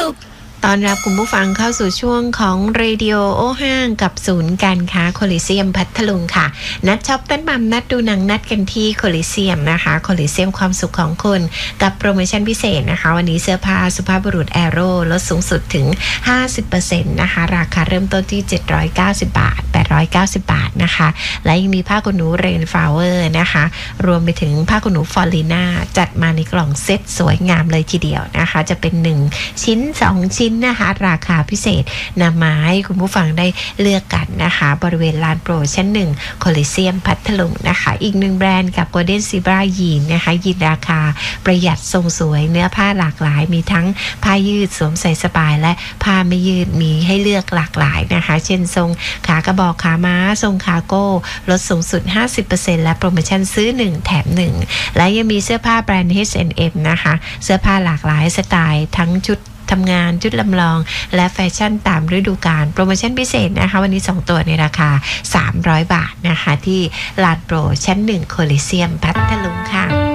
ตอนรับคุณผู้ฟังเข้าสู่ช่วงของเรดิโอโอห้างกับศูนย์การค้าโคลิเซียมพัทลุงค่ะนัดช็อปเต้นมัมนัดดูหนังนัดกันที่โคลิเซียมนะคะโคลิเซียมความสุขของคุณกับโปรโมชั่นพิเศษนะคะวันนี้เสื้อผ้าสุภาพบุรุษแอโร่ลดสูงสุดถึง 50% นะคะราคาเริ่มต้นที่790 บาท890 บาทนะคะและยังมีผ้าขนหนูเรนฟลาวเวอร์นะคะรวมไปถึงผ้าขนหนูฟอลิน่าจัดมาในกล่องเซ็ตสวยงามเลยทีเดียวนะคะจะเป็น1ชิ้น2ชิ้นนะคะราคาพิเศษนำมาให้คุณผู้ฟังได้เลือกกันนะคะบริเวณลานโปรชั้น1โคลิเซียมพัทลุงนะคะอีก1แบรนด์กับ Golden Zebra ยีนนะคะยีนราคาประหยัดทรงสวยเนื้อผ้าหลากหลายมีทั้งผ้ายืดสวมใส่สบายและผ้าไม่ยืดมีให้เลือกหลากหลายนะคะเช่นทรงขากระบอกขาม้าทรงคาร์โก้ลดสูงสุด 50% และโปรโมชั่นซื้อ1แถม1และยังมีเสื้อผ้าแบรนด์ H&M นะคะเสื้อผ้าหลากหลายสไตล์ทั้งชุดทำงานชุดลำลองและแฟชั่นตามฤดูกาลโปรโมชั่นพิเศษนะคะวันนี้2ตัวในราคา300 บาทนะคะที่ลานโปรชั้น1โคลิเซียมพัทลุงค่ะ